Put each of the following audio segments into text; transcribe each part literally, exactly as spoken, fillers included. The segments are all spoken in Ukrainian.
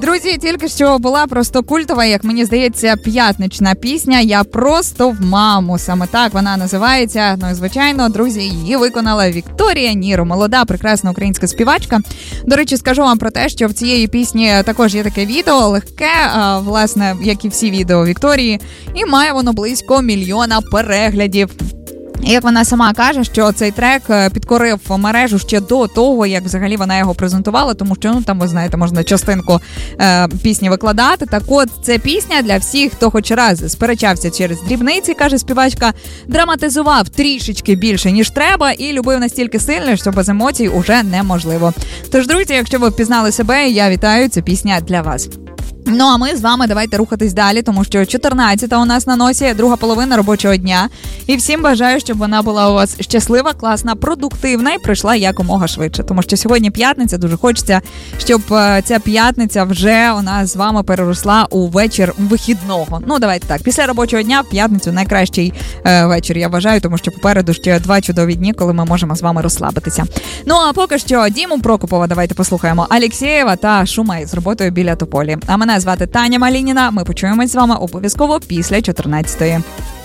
Друзі, тільки що була просто культова, як мені здається, п'ятнична пісня «Я просто в маму». Саме так вона називається. Ну і, звичайно, друзі, її виконала Вікторія Ніро. Молода, прекрасна українська співачка. До речі, скажу вам про те, що в цієї пісні також є таке відео, легке, а, власне, як і всі відео Вікторії. І має воно близько мільйона переглядів. І як вона сама каже, що цей трек підкорив мережу ще до того, як взагалі вона його презентувала, тому що, ну, там, ви знаєте, можна частинку е, пісні викладати. Так от, це пісня для всіх, хто хоч раз сперечався через дрібниці, каже співачка, драматизував трішечки більше, ніж треба, і любив настільки сильно, що без емоцій уже неможливо. Тож, друзі, якщо ви впізнали себе, я вітаю, ця пісня для вас. Ну, а ми з вами давайте рухатись далі, тому що чотирнадцята у нас на носі, друга половина робочого дня. І всім бажаю, щоб вона була у вас щаслива, класна, продуктивна і прийшла якомога швидше. Тому що сьогодні п'ятниця, дуже хочеться, щоб ця п'ятниця вже у нас з вами переросла у вечір вихідного. Ну, давайте так, після робочого дня в п'ятницю найкращий е, вечір, я вважаю, тому що попереду ще два чудові дні, коли ми можемо з вами розслабитися. Ну, а поки що Діму Прокопова давайте послухаємо, Алєксєєва та Шумей з роботою «Біля тополі». А мене звати Таня Малініна. Ми почуємось з вами обов'язково після чотирнадцятої.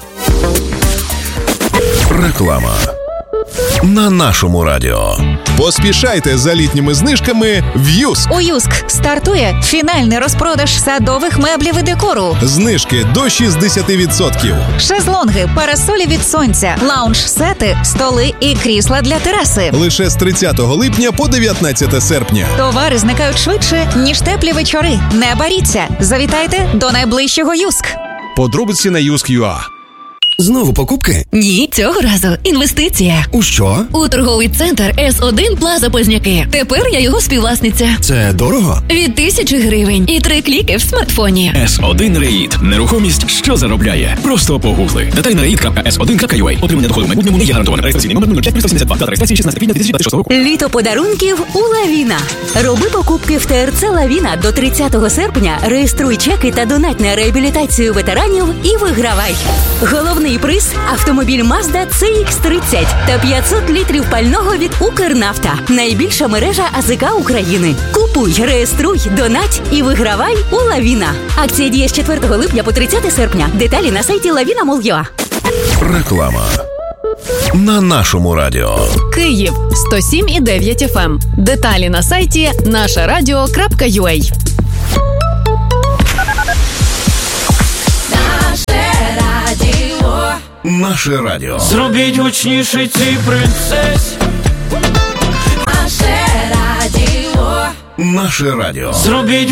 Реклама на нашому радіо. Поспішайте за літніми знижками в Юск. У Юск стартує фінальний розпродаж садових меблів і декору. Знижки до шістдесят відсотків. Шезлонги, парасолі від сонця, лаунж-сети, столи і крісла для тераси. Лише з тридцятого липня по дев'ятнадцяте серпня. Товари зникають швидше, ніж теплі вечори. Не боріться. Завітайте до найближчого Юск. Подробиці на юск точка ю а. Знову покупки? Ні, цього разу інвестиція. У що? У торговий центр ес один Плаза Позняки. Тепер я його співвласниця. Це дорого? Від тисячі гривень і три кліки в смартфоні. ес один Реїд. Нерухомість, що заробляє. Просто погугли. Деталі на реїд крапка ес один крапка ю а. Отримання доходу в майбутньому не є гарантоване. Реєстраційний номер нуль п'ять сім сім два. Дата реєстрації шістнадцяте квітня дві тисячі двадцять шостого року. Літо подарунків у Лавіна. Роби покупки в те ер це Лавіна до тридцятого серпня. Реєструй чеки та донать на реабілітацію ветеранів і вигравай. Головний приз – автомобіль Mazda це ікс тридцять та п'ятсот літрів пального від Укрнафта. Найбільша мережа АЗК України. Купуй, реєструй, донать і вигравай у Лавіна. Акція діє з четвертого липня по тридцяте серпня. Деталі на сайті лавіна крапка ю а. Реклама на нашому радіо. Київ сто сім і дев'ять еф ем. Деталі на сайті наше радіо крапка ю а. Наше радіо. Зробіть гучніше цій принцесі. Наше радіо. Наше радіо. Зробіть